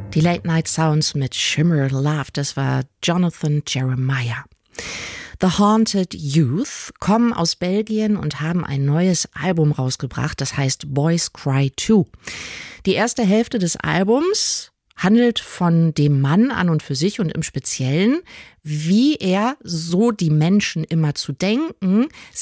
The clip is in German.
Die Late Night Sounds mit Shimmer Love, das war Jonathan Jeremiah. The Haunted Youth kommen aus Belgien und haben ein neues Album rausgebracht, das heißt Boys Cry 2. Die erste Hälfte des Albums handelt von dem Mann an und für sich und im Speziellen, wie er, so die Menschen immer zu denken,